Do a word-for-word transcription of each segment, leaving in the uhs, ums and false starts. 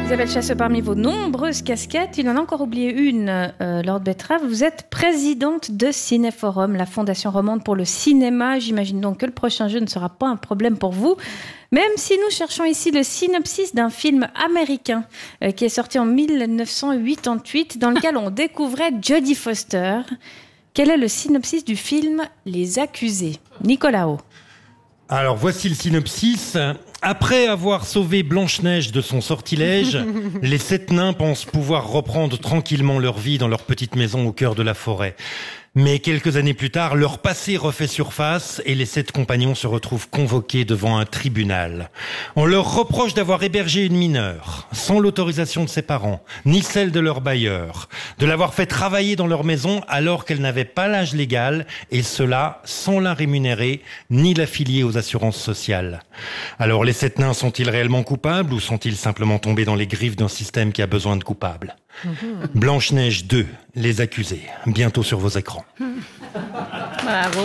Isabelle Chasseux, parmi vos nombreuses casquettes, il en a encore oublié une, euh, Lord Betrave. Vous êtes présidente de Cinéforum, la fondation romande pour le cinéma. J'imagine donc que le prochain jeu ne sera pas un problème pour vous. Même si nous cherchons ici le synopsis d'un film américain euh, qui est sorti en dix-neuf cent quatre-vingt-huit, dans lequel on découvrait Jodie Foster. Quel est le synopsis du film Les Accusés? Nicolas O. Alors, voici le synopsis. Après avoir sauvé Blanche-Neige de son sortilège, les sept nains pensent pouvoir reprendre tranquillement leur vie dans leur petite maison au cœur de la forêt. Mais quelques années plus tard, leur passé refait surface et les sept compagnons se retrouvent convoqués devant un tribunal. On leur reproche d'avoir hébergé une mineure, sans l'autorisation de ses parents, ni celle de leur bailleur, de l'avoir fait travailler dans leur maison alors qu'elle n'avait pas l'âge légal, et cela sans la rémunérer, ni l'affilier aux assurances sociales. Alors les sept nains sont-ils réellement coupables ou sont-ils simplement tombés dans les griffes d'un système qui a besoin de coupables? Blanche-Neige deux, Les Accusés, bientôt sur vos écrans. Bravo.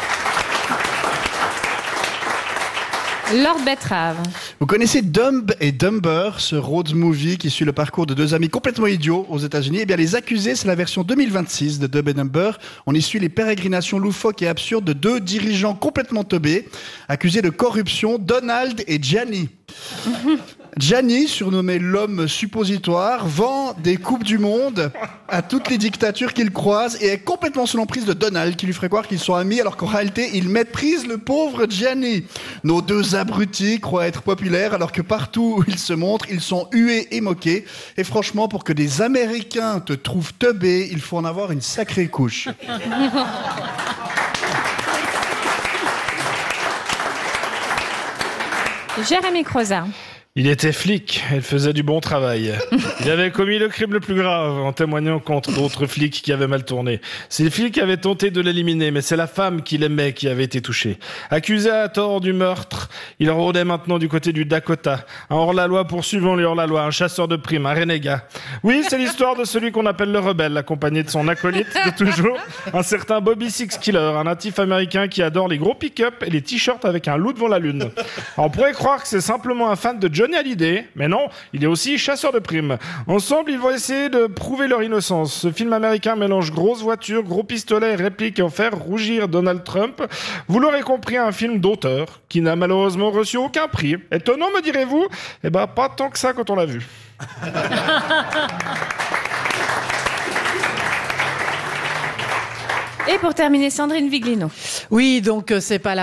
Lord Betrave. Vous connaissez Dumb et Dumber, ce road movie qui suit le parcours de deux amis complètement idiots aux États-Unis? Eh bien, Les Accusés, c'est la version deux mille vingt-six de Dumb et Dumber. On y suit les pérégrinations loufoques et absurdes de deux dirigeants complètement teubés, accusés de corruption, Donald et Gianni. Gianni, surnommé l'homme suppositoire, vend des coupes du monde à toutes les dictatures qu'il croise et est complètement sous l'emprise de Donald, qui lui ferait croire qu'ils sont amis alors qu'en réalité, il méprise le pauvre Gianni. Nos deux abrutis croient être populaires alors que partout où ils se montrent, ils sont hués et moqués. Et franchement, pour que des Américains te trouvent teubé, il faut en avoir une sacrée couche. Jérémy Croza. Il était flic, il faisait du bon travail. Il avait commis le crime le plus grave en témoignant contre d'autres flics qui avaient mal tourné. C'est le flic qui avait tenté de l'éliminer, mais c'est la femme qu'il aimait qui avait été touchée. Accusé à tort du meurtre, il rôdait maintenant du côté du Dakota. Un hors-la-loi poursuivant le hors-la-loi, un chasseur de primes, un renégat. Oui, c'est l'histoire de celui qu'on appelle le rebelle, accompagné de son acolyte de toujours, un certain Bobby Six Killer, un natif américain qui adore les gros pick-up et les t-shirts avec un loup devant la lune. Alors, on pourrait croire que c'est simplement un fan de Johnny Hallyday, mais non, il est aussi chasseur de primes. Ensemble, ils vont essayer de prouver leur innocence. Ce film américain mélange grosses voitures, gros pistolets et répliques en faire rougir Donald Trump. Vous l'aurez compris, un film d'auteur qui n'a malheureusement reçu aucun prix. Étonnant, me direz-vous? Eh ben, pas tant que ça quand on l'a vu. Et pour terminer, Sandrine Viglino. Oui, donc c'est pas la